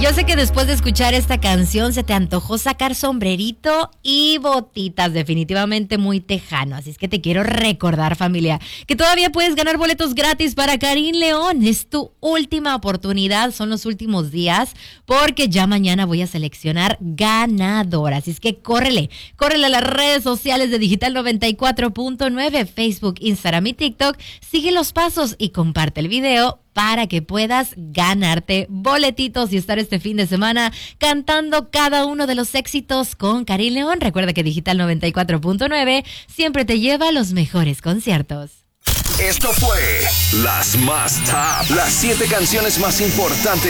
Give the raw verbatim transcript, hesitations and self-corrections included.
Yo sé que después de escuchar esta canción se te antojó sacar sombrerito y botitas, definitivamente muy tejano. Así es que te quiero recordar, familia, que todavía puedes ganar boletos gratis para Karim León. Es tu última oportunidad, son los últimos días, porque ya mañana voy a seleccionar ganador. Así es que córrele, córrele a las redes sociales de Digital noventa y cuatro punto nueve, Facebook, Instagram y TikTok. Sigue los pasos y comparte el video para que puedas ganarte boletitos y estar este fin de semana cantando cada uno de los éxitos con Karim León. Recuerda que Digital noventa y cuatro punto nueve siempre te lleva a los mejores conciertos. Esto fue Las Más Top, las siete canciones más importantes